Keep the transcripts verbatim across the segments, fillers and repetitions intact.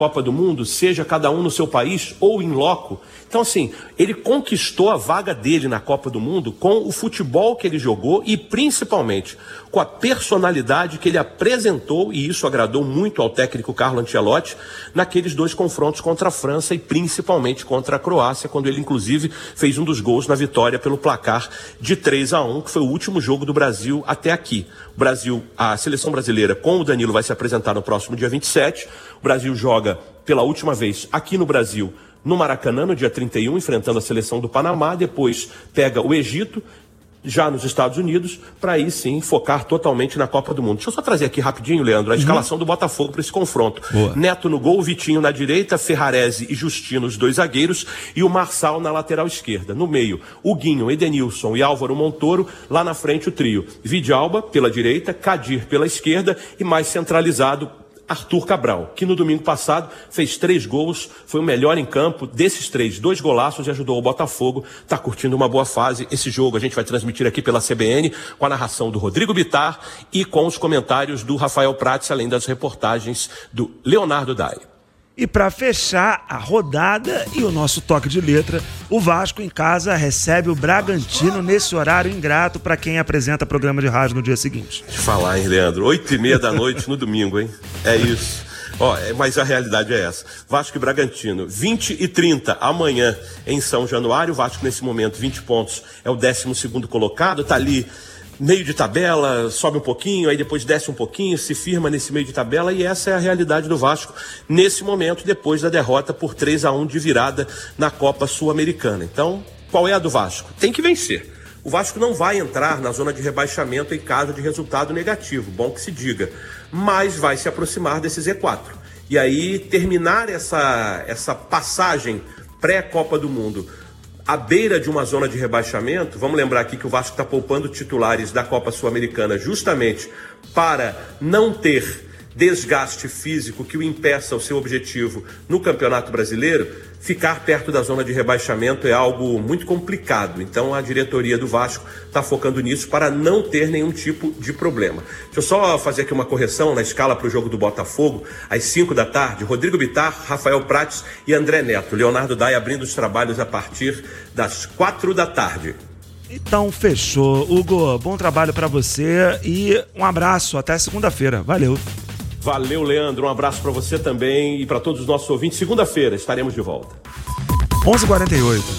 Copa do Mundo, seja cada um no seu país ou em loco. Então, assim, ele conquistou a vaga dele na Copa do Mundo com o futebol que ele jogou e, principalmente, com a personalidade que ele apresentou, e isso agradou muito ao técnico Carlo Ancelotti, naqueles dois confrontos contra a França e, principalmente, contra a Croácia, quando ele, inclusive, fez um dos gols na vitória pelo placar de três a um, que foi o último jogo do Brasil até aqui. O Brasil, a seleção brasileira com o Danilo vai se apresentar no próximo dia vinte e sete. O Brasil joga pela última vez aqui no Brasil, no Maracanã, no dia trinta e um, enfrentando a seleção do Panamá. Depois pega o Egito, já nos Estados Unidos, para aí sim focar totalmente na Copa do Mundo. Deixa eu só trazer aqui rapidinho, Leandro, a uhum. escalação do Botafogo para esse confronto. Boa. Neto no gol, Vitinho na direita, Ferrarese e Justino, os dois zagueiros, e o Marçal na lateral esquerda. No meio, o Guinho, Edenilson e Álvaro Montoro, lá na frente o trio. Vidalba pela direita, Kadir pela esquerda e mais centralizado, Arthur Cabral, que no domingo passado fez três gols, foi o melhor em campo. Desses três, dois golaços e ajudou o Botafogo. Está curtindo uma boa fase. Esse jogo a gente vai transmitir aqui pela C B N, com a narração do Rodrigo Bittar e com os comentários do Rafael Prats, além das reportagens do Leonardo Dai. E para fechar a rodada e o nosso toque de letra, o Vasco em casa recebe o Bragantino nesse horário ingrato para quem apresenta programa de rádio no dia seguinte. Deixa eu falar, hein, Leandro? Oito e meia da noite no domingo, hein? É isso. Ó, mas a realidade é essa. Vasco e Bragantino, vinte e trinta amanhã em São Januário. O Vasco nesse momento, vinte pontos, é o décimo segundo colocado, tá ali meio de tabela, sobe um pouquinho, aí depois desce um pouquinho, se firma nesse meio de tabela, e essa é a realidade do Vasco nesse momento, depois da derrota por três a um de virada na Copa Sul-Americana. Então, qual é a do Vasco? Tem que vencer. O Vasco não vai entrar na zona de rebaixamento em caso de resultado negativo, bom que se diga, mas vai se aproximar desse Z quatro. E aí, terminar essa, essa passagem pré-Copa do Mundo à beira de uma zona de rebaixamento. Vamos lembrar aqui que o Vasco está poupando titulares da Copa Sul-Americana justamente para não ter desgaste físico que o impeça o seu objetivo no Campeonato Brasileiro. Ficar perto da zona de rebaixamento é algo muito complicado. Então a diretoria do Vasco está focando nisso para não ter nenhum tipo de problema. Deixa eu só fazer aqui uma correção na escala para o jogo do Botafogo. Às cinco da tarde, Rodrigo Bittar, Rafael Prats e André Neto. Leonardo Dai abrindo os trabalhos a partir das quatro da tarde. Então fechou. Hugo, bom trabalho para você e um abraço. Até segunda-feira. Valeu. Valeu, Leandro. Um abraço para você também e para todos os nossos ouvintes. Segunda-feira estaremos de volta. onze e quarenta e oito.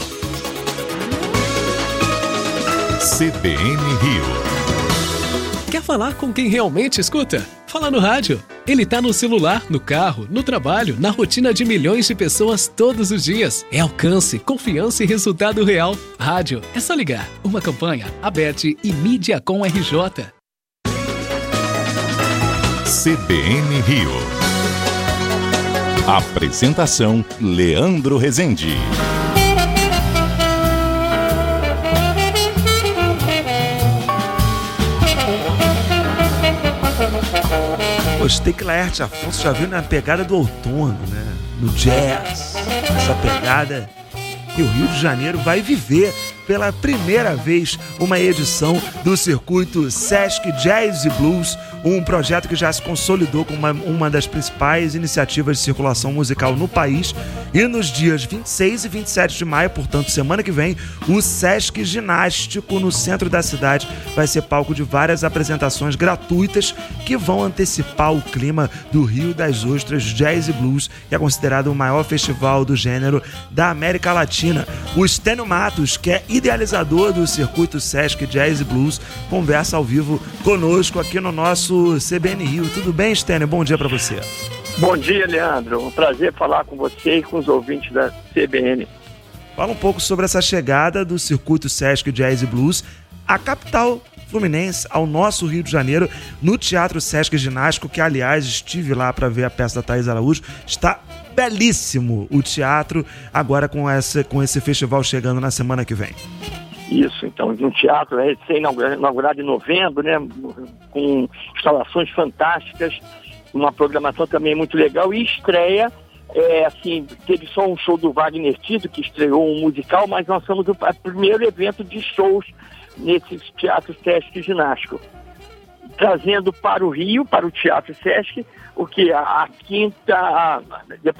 C B N Rio. Quer falar com quem realmente escuta? Fala no rádio. Ele tá no celular, no carro, no trabalho, na rotina de milhões de pessoas todos os dias. É alcance, confiança e resultado real. Rádio, é só ligar. Uma campanha, Aberte e Mídiacom R J. C B N Rio. Apresentação: Leandro Rezende. O Steak Laerte Afonso já viu na pegada do outono, né? No jazz. Essa pegada que o Rio de Janeiro vai viver pela primeira vez uma edição do circuito Sesc Jazz e Blues, um projeto que já se consolidou como uma, uma das principais iniciativas de circulação musical no país. E nos dias vinte e seis e vinte e sete de maio, portanto semana que vem, o Sesc Ginástico no centro da cidade vai ser palco de várias apresentações gratuitas que vão antecipar o clima do Rio das Ostras Jazz e Blues, que é considerado o maior festival do gênero da América Latina. O Stênio Matos, que é idealizador do circuito Sesc Jazz e Blues, conversa ao vivo conosco aqui no nosso C B N Rio. Tudo bem, Stênio? Bom dia para você. Bom dia, Leandro. Um prazer falar com você e com os ouvintes da C B N. Fala um pouco sobre essa chegada do circuito Sesc Jazz e Blues à capital fluminense, ao nosso Rio de Janeiro, no Teatro Sesc Ginástico, que, aliás, estive lá para ver a peça da Thaís Araújo. Está belíssimo o teatro, agora com, essa, com esse festival chegando na semana que vem. Isso, então, no teatro é recém-inaugurado em novembro, né, com instalações fantásticas, uma programação também muito legal, e estreia, é, assim, teve só um show do Wagner Tito, que estreou um musical, mas nós somos o primeiro evento de shows nesse Teatro Sesc Ginástico. trazendo para o Rio, para o Teatro Sesc, o que a, a quinta, a, depois